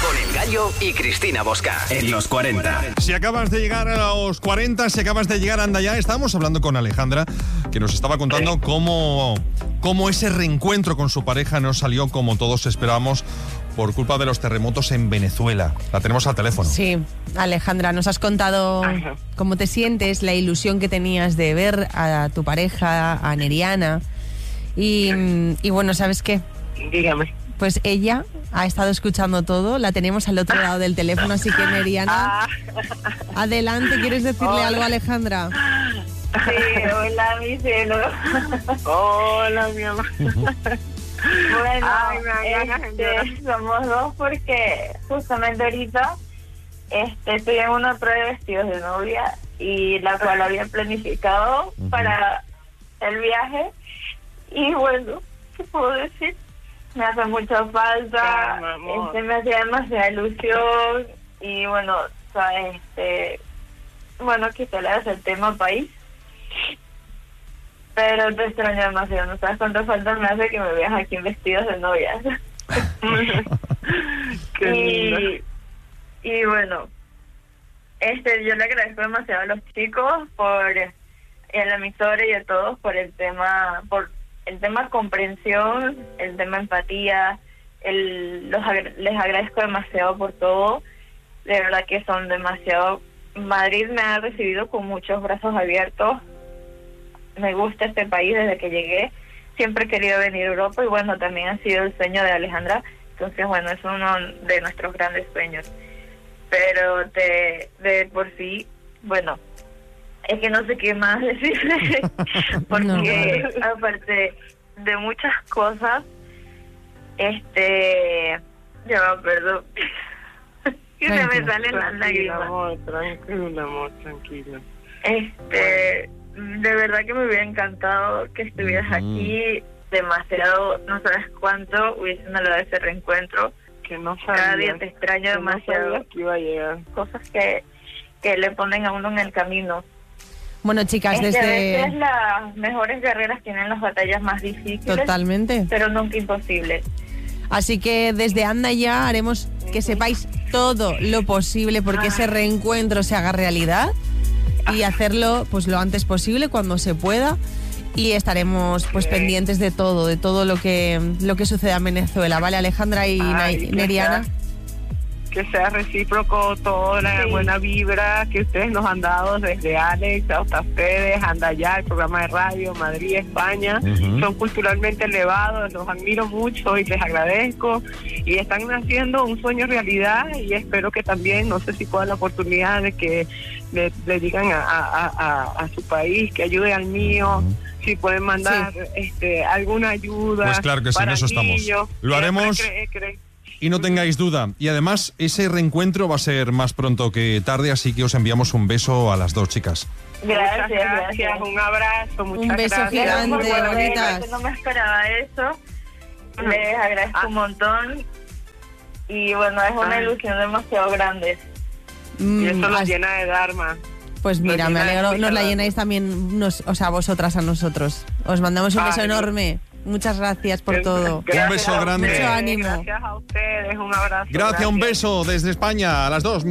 Con El Gallo y Cristina Bosca. En los 40. Si acabas de llegar a los 40, si acabas de llegar a Anda Ya, estábamos hablando con Alejandra, que nos estaba contando cómo ese reencuentro con su pareja no salió como todos esperábamos por culpa de los terremotos en Venezuela. La tenemos al teléfono. Sí, Alejandra, nos has contado cómo te sientes, la ilusión que tenías de ver a tu pareja, a Neriana. Y bueno, ¿sabes qué? Dígame. Pues ella ha estado escuchando todo, la tenemos al otro lado del teléfono, así que Neriana, adelante, ¿quieres decirle algo a Alejandra? Sí, hola, mi cielo. Hola, mi amor. Bueno, somos dos porque justamente ahorita estoy en una prueba de vestidos de novia y la cual había planificado para el viaje y bueno, ¿qué puedo decir? Me hace mucha falta, me hacía demasiada ilusión y bueno, bueno, quizá le hace el tema país, pero te extraño demasiado, no sabes cuánta falta me hace que me veas aquí en vestidos de novias. y bueno, yo le agradezco demasiado a los chicos por la emisora y a todos por el tema comprensión, el tema empatía, les agradezco demasiado por todo, de verdad que son demasiado. Madrid me ha recibido con muchos brazos abiertos, me gusta este país desde que llegué, siempre he querido venir a Europa y bueno, también ha sido el sueño de Alejandra, entonces bueno, es uno de nuestros grandes sueños, pero de por sí, bueno, es que no sé qué más decirle, porque aparte de muchas cosas, perdón, que se me salen las lágrimas. Amor, tranquila. De verdad que me hubiera encantado que estuvieras aquí, demasiado, no sabes cuánto hubiese dado ese reencuentro, que no sabía, cada día te extraño demasiado, no que iba a llegar. Cosas que le ponen a uno en el camino. Bueno, chicas, A veces las mejores guerreras tienen las batallas más difíciles. Totalmente. Pero nunca imposibles. Así que desde Anda Ya haremos que sepáis todo lo posible porque ese reencuentro se haga realidad y hacerlo pues lo antes posible, cuando se pueda. Y estaremos pues pendientes de todo lo que suceda en Venezuela, ¿vale, Alejandra y Neriana? Que sea recíproco toda la buena vibra que ustedes nos han dado, desde Alex hasta ustedes, Anda Ya, el programa de radio, Madrid, España. Son culturalmente elevados, los admiro mucho y les agradezco. Y están haciendo un sueño realidad y espero que también, no sé si pueda la oportunidad de que le digan a su país que ayude al mío. Si pueden mandar alguna ayuda. Pues claro que sí, en eso estamos. Lo haremos. Y no tengáis duda. Y además, ese reencuentro va a ser más pronto que tarde, así que os enviamos un beso a las dos chicas. Gracias. Un abrazo, un beso gracias. Gigante, bonitas. No me esperaba eso. Les agradezco un montón. Y bueno, es una ilusión demasiado grande. Y eso nos llena de Dharma. Pues mira, me alegro, nos la llenáis también, vosotras a nosotros. Os mandamos un beso enorme. Muchas gracias por todo. Un beso grande. Mucho ánimo. Gracias a ustedes, un abrazo. Gracias, un beso desde España a las dos.